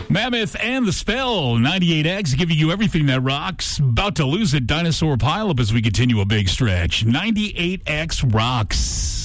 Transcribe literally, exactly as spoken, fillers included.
Mammoth and the Spell, ninety-eight X, giving you everything that rocks. About to lose it, Dinosaur Pileup as we continue a big stretch. ninety-eight X rocks.